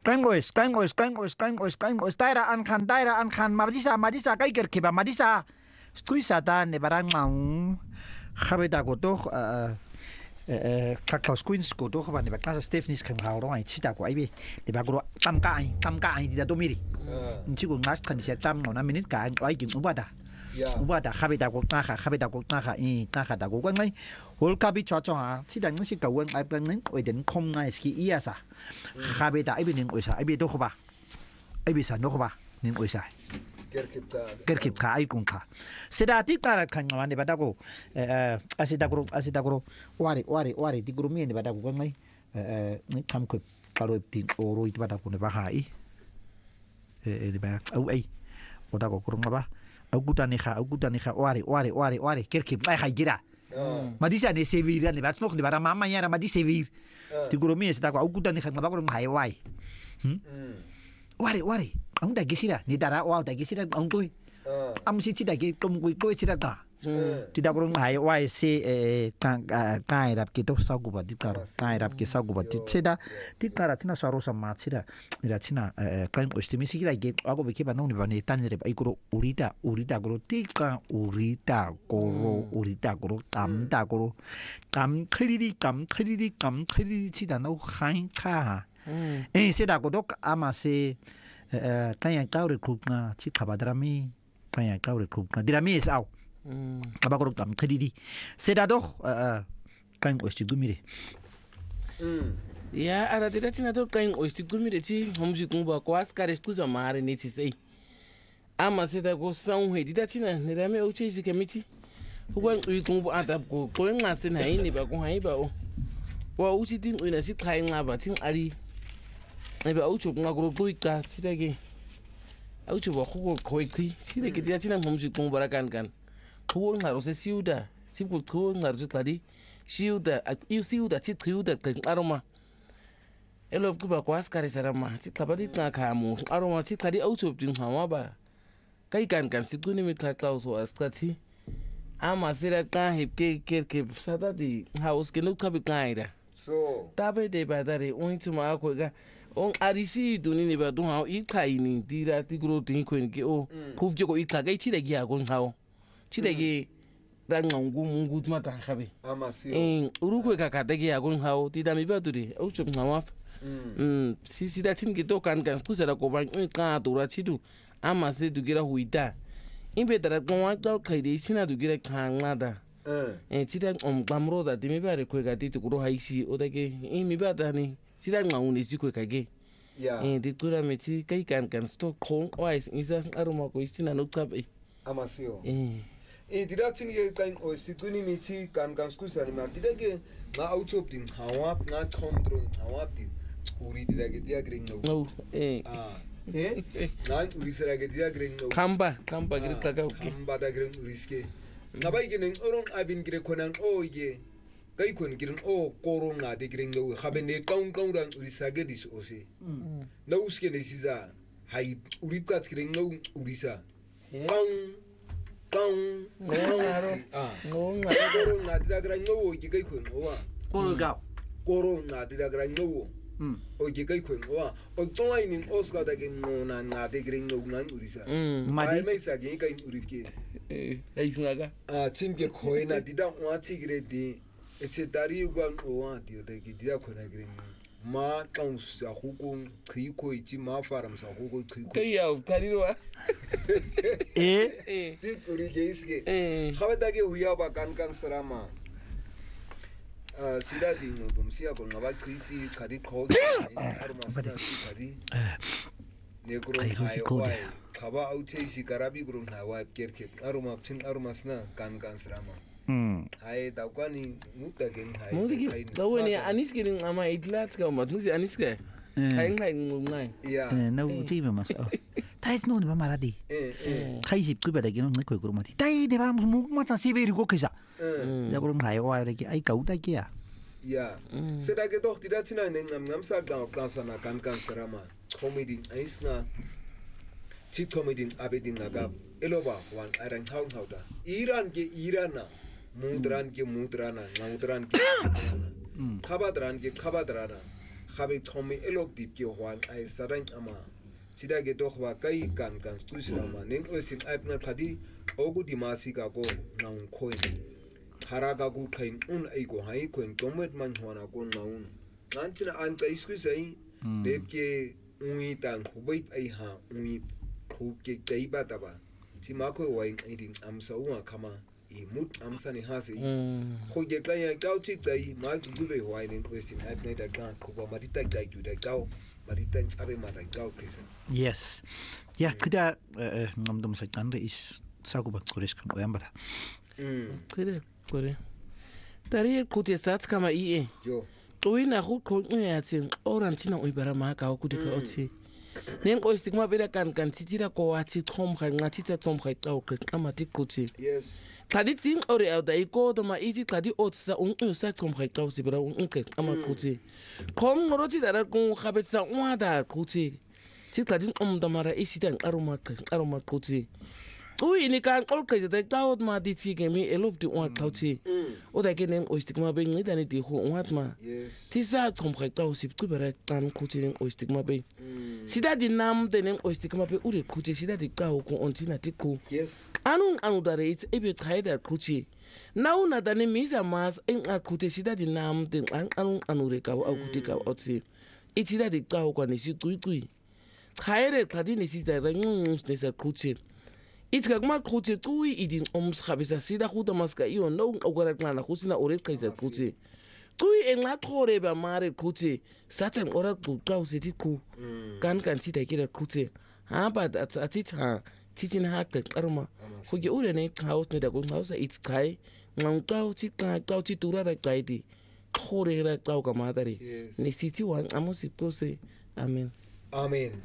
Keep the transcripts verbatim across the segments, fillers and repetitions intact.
Kangoes, kangoes, kangoes, kangoes, kangoes. Daira ankan, daira ankan. Madisa, madisa, kay kerkiba, madisa. Stui satan ne barang mau. Habeda gotoh. Kakaos queens gotoh ba ne ba klasa Stephanie's kan gauro ai chita ko ai be. Ne ba gro tam kai, tam kai di da domiri. Nchi ko ngas kan sia tam ngona minit ka ai king ubada. Ubada habeda go taha, habeda go taha i taha da go ngai. Hol kabi cho cho a. Si dang si ka wen ai plan ngai oi den kom ngai ski ia sa. Habeda ai be ning oi sa ai be do ko ba. Ai be sa no ko ba. Ning oi sa. Kerkip ka ai kung ka. Sedati kara kan ngawan de badago. Eh asida guru asida guru. Wari wari wari di guru mi de badago ngai. Eh ngai kam ko karo ti oro it badago ne ba hai. Eh de ba au ai. Odago kurung ba. Au gutani kha au gutani kha wari wari wari wari kerkip ai khai gira. Madisa ne sevir ne ba snok de bara mama ya madi sevir. Ti guru mi sida ko au gutani kha ba kurung hai wai. Hm. Wari wari. Ông đại cái gì đó, người ta đã wow đại cái gì đó ông tôi, ông sĩ chỉ đại cái công quy quy gì đó cả, thì đã có người hay quay xe cái cái đạp cái tốt sau của bạn đi cả, cái đạp cái sau của bạn thì thế đó, thì cả là thế nào sao sama thế đó, thì là thế nào cái người xem sĩ cái cái, aku biết bạn nói bạn này tan rồi, ai cũng urita urita cũng thì cả urita cũng urita cũng cam ta cũng cam khơi đi cam khơi đi cam khơi đi thế đó nó khai khá, eh thế đó cũng đó ama se kaya kau recruit nga si kabadrami kaya kau recruit nga dirami is au kabakoro tam khadidi sedado kan osti gumire ya ara tira tina to kan osti gumire ti homji kumba ko askare skuza mare ne ti sei ama seda go san he dida tina ne rame o che si kemiti ko ngi kumba adab ko ko nga sin hai ni ba ko hai ba o wa uchi tin ina si khai nga ba tin ari ebe aucho nga gro tuika chidage aucho ba khugo khoiki chidage dia china momji kung barakan kan khugo ngaro se siuda chibu khugo ngaro se tadi siuda yu siuda chi thiuda kan aroma elo ku ba kwas kare sarama chi kabadi ka khamu aroma chi tadi aucho tin hawa ba kai kan kan sikuni mi ka ka so askati ama sira ka hipke kerke sada di house ke nuk kabi kaida so tabe de badare onto ma ko ga on arisi duni ne ba don ha ikai ni dira ti gro tin ko ni o ku je ko ika ga ti da giya gon hawo ti da ge dan ngu mungu ma ta khabe amasi en uru ko ka ka da giya gon hawo ti da mi ba duri o chu ma mm si si da tin ke to kan kan ku sera ko ban ka to ra ti du amasi du gira huida in be da gon wa ta kai de sina du gira kan ngada eh ti da om gamro da ti mi ba re ko ga ti gro haisi o da ge in mi ba da ni sira ngauni siko kage ya eh dikura meti kai kan kan sto kong wise isa aroma ko istina no kabe amasio eh eh diratini ke kan o situni meti kan kan skusa ni ma didage na outop din hawa na kontrol hawa di uri didage dia green no eh ah eh na uri sira ge dia green no kamba kamba gre kaga kamba da green uri ske na bai ge nen oron abin gre konan o ye kai kon girin o koro nga de girin no habe ne kaun kaun ran uri sage dis ose na uske ne siza hay uri kat girin no uri sa kaun kaun ah no nga koro nga de girin no o ge kai kon o wa koro ga koro nga de girin no o ge kai kon o wa o to ai nin oska da gen no na nga de girin no na uri sa mai mai sa ge kai uri ke eh ai snaga ah chinge khoina dida wa chi gire de etse dari gwan owa dio de gidia kona green ma kan sa hukun kriko iti ma faram sa hukun kriko kai ya tarirwa eh eh dit uri geisge eh khabe dage huya ba kan kan sarama ah sida di no bum sia ko ngaba krisi kadi kho arma sta kadi ne gro hai wai khaba auche si karabi gro hai wai kerke arma tin arma sna kan kan sarama Hmm. Hai tau kan ni muta gen hai. Muta ki tahu ni anis ke ni ama itlat ka mat nusi anis ke. Hai ngai ngai. Ya. Na uti ba mas. Tais no ni ba maradi. Eh eh. Kai sip ku ba da gen ngai ko ko mati. Tai de ba mu ma cha si be ri ko kisa. Eh. Ya ko ngai wa re ki ai kau ta ki ya. Ya. Seda ke doch tidak tina ne ngam ngam sa ga kan sana kan kan sarama. Comedy aisna. Chi comedy abedin naga. Eloba wan arang hau hau da. Iran ke Irana. Mudran ke mudrana, naudran ke khabadran ke khabadrana, gabe thome elok dip ke hwan ai sarang ama sida ke to khwa kai kan kan tu sirama nen osin aip na khadi ogu dimasi ka ko naun khoi haraga ku khain un ai ko hai ko tomet man hwana ko naun nanchina an kai sku sai dep ke ui tan khoi ai ha ui khu ke kai ba ta ba ti ma ko wai ai din am sa wa khama i mut am sa ni ha si khu ke kai ya kau chi tai ma tu be wai nen question aip na da kan ko ba ma ti tai kai tu da kau ma ti tai abe ma da kau kris yes ya kida ngam dum sa kan is sa ko ba kores kan oyam bara mm kire kore tari ku te sat kama i e jo Uina ku ko ya tin oran tina ui bara ma ka ku de ka oti nen ko stigma bera kan kan titira ko ati tom kha ngati ta tom kha ta ko kama ti ku ti yes kadi tin ore au dai ko do ma iti kadi ot sa un un sa tom kha ta si bera un ke kama ku ti kom ngoro ti dara ku khabet sa un da ku ti ti kadi um da mara isi dan aroma ka aroma ku ti Ui ni kan ko ke de taut ma di ti ke mi elop di un ka ti o da ke nen o stigma be ni da ni di ho un ma yes ti sa tom kha ta si ku bera tan ku ti o stigma be sida di nam de nen o stigma be ure ku ti sida di ka ko on ti na ti ku yes anu anu da re e be trai da ku ti na una da ni mi sa mas en a ku ti sida di nam de an anu anu re ka o ku ti ka o ti e ti da di ka ko ni si ku ku khaire ka di ni si da ra ngun ni sa ku ti It's like my coach, two eating almost habisa, see the hood maska, you know, Ogarakana, who's in a old case at Kuti. Kui and not horeba mare Kuti, Satan or to cow city coo. Can can see take it at Kuti. Ah, but at at it, ha, teaching hack like Arma. Who you would name house to the good house, it's Kai, Mountau, Tika, Kauchi to Rada Kaidi, Horera Kauka Madari. The city one, I must suppose, Amen. Amen.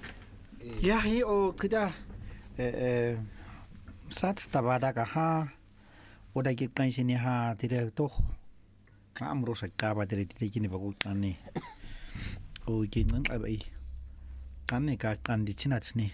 ya hi o kida eh sat stabada ka ha oda ki kan sini ha dire to amro sa ka ba dire ti ki ni ba ko tani o ki nan abai kan ne ka kan di china chni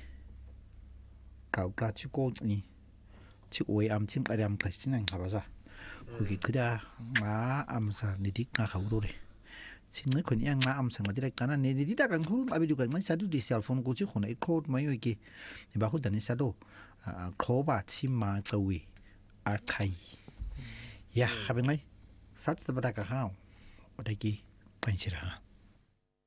ka ka chi ko ni chi oi am chin aram ka chinan ka ba za ko ki kida ma am sa ni dik ka ka ro re sinne kon yang ma am sang dire kana ne di da kan khu abi du kan sa du di cell phone ko chi khona e code mai yo ki ni ba khu da ni sa do kho ba chi ma tawi a khai ya ha ben mai sat da ba da ka ha o da ki kan chi ra